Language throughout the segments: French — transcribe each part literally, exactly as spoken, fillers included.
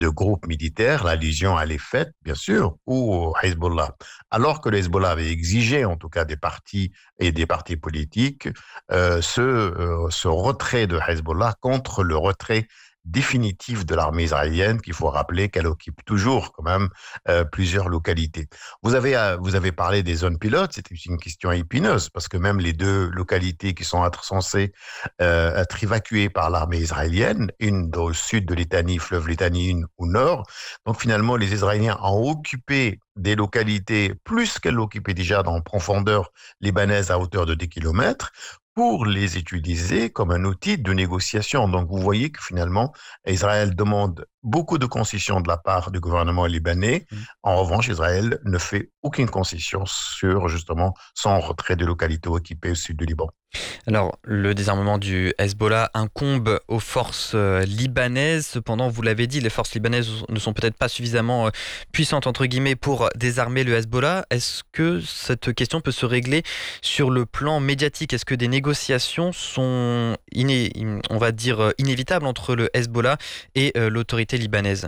de groupes militaires, l'allusion elle est faite, bien sûr, au Hezbollah. Alors que le Hezbollah avait exigé, en tout cas des partis et des partis politiques, euh, ce, euh, ce retrait de Hezbollah contre le retrait définitif de l'armée israélienne, qu'il faut rappeler qu'elle occupe toujours quand même euh, plusieurs localités. Vous avez, euh, vous avez parlé des zones pilotes, c'était une question épineuse, parce que même les deux localités qui sont être censées euh, être évacuées par l'armée israélienne, une au sud de Litanie, fleuve Litanie, une au nord. Donc finalement, les Israéliens ont occupé des localités plus qu'elles l'occupaient déjà dans profondeur libanaise à hauteur de dix kilomètres pour les utiliser comme un outil de négociation. Donc vous voyez que finalement, Israël demande beaucoup de concessions de la part du gouvernement libanais. En revanche, Israël ne fait aucune concession sur justement son retrait des localités occupées au sud du Liban. Alors, le désarmement du Hezbollah incombe aux forces euh, libanaises. Cependant, vous l'avez dit, les forces libanaises ne sont peut-être pas suffisamment euh, puissantes, entre guillemets, pour désarmer le Hezbollah. Est-ce que cette question peut se régler sur le plan médiatique? Est-ce que des négociations sont, iné- on va dire, euh, inévitables entre le Hezbollah et euh, l'autorité libanaise?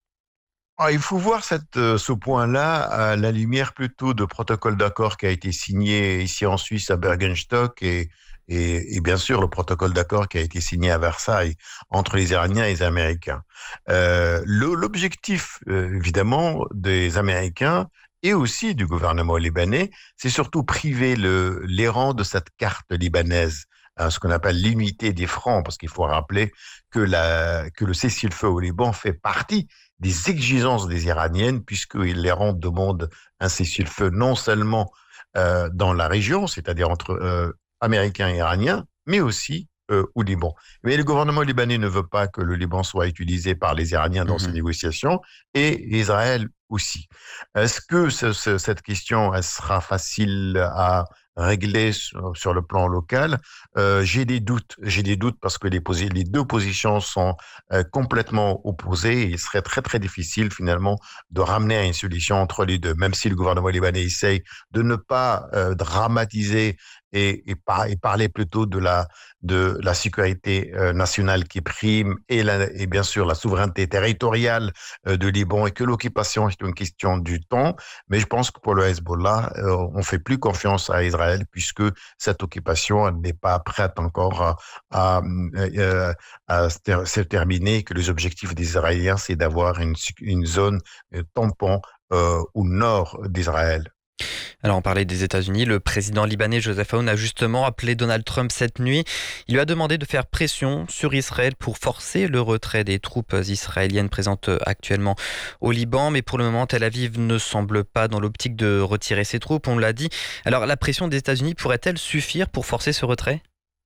Ah, il faut voir cette, euh, ce point-là à la lumière plutôt de protocole d'accord qui a été signé ici en Suisse à Bergenstock et, et, et bien sûr le protocole d'accord qui a été signé à Versailles entre les Iraniens et les Américains. Euh, le- l'objectif, euh, évidemment, des Américains et aussi du gouvernement libanais, c'est surtout priver le, les rangs de cette carte libanaise, hein, ce qu'on appelle l'unité des fronts, parce qu'il faut rappeler que, la, que le cessez-le-feu au Liban fait partie des exigences des Iraniennes, puisque les rangs demandent un cessez-le-feu non seulement euh, dans la région, c'est-à-dire entre euh, Américains et Iraniens, mais aussi euh, au Liban. Mais le gouvernement libanais ne veut pas que le Liban soit utilisé par les Iraniens dans ces Mhm. négociations, et Israël aussi. Est-ce que ce, ce, cette question elle sera facile à régler sur, sur le plan local? euh, J'ai des doutes. J'ai des doutes parce que les, posi- les deux positions sont euh, complètement opposés. Il serait très très difficile finalement de ramener à une solution entre les deux, même si le gouvernement libanais essaye de ne pas euh, dramatiser et, et, par, et parler plutôt de la, de la sécurité euh, nationale qui prime et, la, et bien sûr la souveraineté territoriale euh, de Liban et que l'occupation est une question du temps. Mais je pense que pour le Hezbollah, euh, on fait plus confiance à Israël puisque cette occupation n'est pas prête encore à, à, euh, à se, ter- se terminer, que les objectifs des Israéliens, c'est d'avoir une, une zone euh, tampon euh, au nord d'Israël. Alors, on parlait des États-Unis. Le président libanais Joseph Aoun a justement appelé Donald Trump cette nuit. Il lui a demandé de faire pression sur Israël pour forcer le retrait des troupes israéliennes présentes actuellement au Liban. Mais pour le moment, Tel Aviv ne semble pas dans l'optique de retirer ses troupes, on l'a dit. Alors, la pression des États-Unis pourrait-elle suffire pour forcer ce retrait?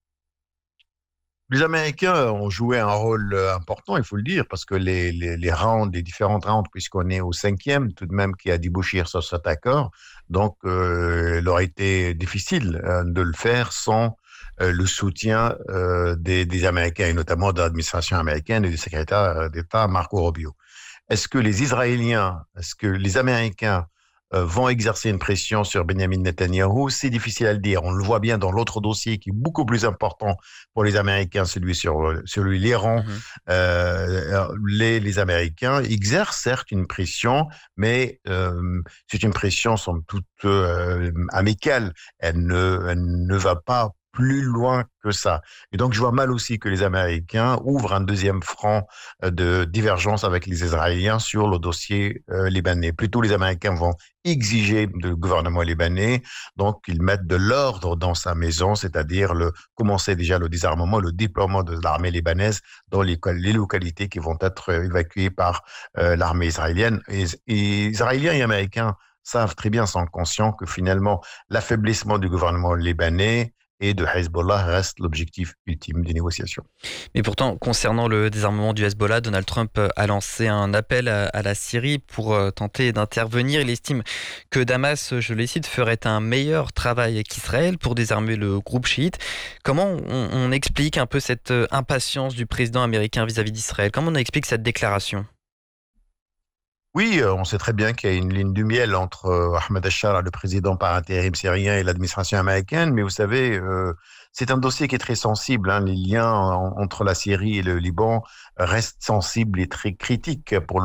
Les Américains ont joué un rôle euh, important, il faut le dire, parce que les, les, les rounds, les différentes rounds, puisqu'on est au cinquième, tout de même, qui a débouché sur cet accord, donc euh, il aurait été difficile euh, de le faire sans euh, le soutien euh, des, des Américains, et notamment de l'administration américaine et du secrétaire d'État Marco Rubio. Est-ce que les Israéliens, est-ce que les Américains euh, vont exercer une pression sur Benjamin Netanyahou? C'est difficile à le dire. On le voit bien dans l'autre dossier qui est beaucoup plus important pour les Américains, celui sur, sur l'Iran. Mhm. Euh, les, les Américains exercent certes une pression, mais euh, c'est une pression somme toute euh, amicale. Elle ne, elle ne va pas plus loin que ça. Et donc, je vois mal aussi que les Américains ouvrent un deuxième front euh, de divergence avec les Israéliens sur le dossier euh, libanais. Plutôt, les Américains vont exiger du gouvernement libanais, donc ils mettent de l'ordre dans sa maison, c'est-à-dire le commencer déjà le désarmement, le déploiement de l'armée libanaise dans les, les localités qui vont être évacuées par euh, l'armée israélienne. Et, et Israéliens et Américains savent très bien, sont conscients que finalement l'affaiblissement du gouvernement libanais et de Hezbollah reste l'objectif ultime des négociations. Mais pourtant, concernant le désarmement du Hezbollah, Donald Trump a lancé un appel à, à la Syrie pour euh, tenter d'intervenir. Il estime que Damas, je les cite, ferait un meilleur travail qu'Israël pour désarmer le groupe chiite. Comment on, on explique un peu cette euh, impatience du président américain vis-à-vis d'Israël? Comment on explique cette déclaration? Oui, euh, on sait très bien qu'il y a une ligne du miel entre euh, Ahmed Achar, le président par intérim syrien, et l'administration américaine, mais vous savez, euh, c'est un dossier qui est très sensible, hein. Les liens en- entre la Syrie et le Liban restent sensibles et très critiques pour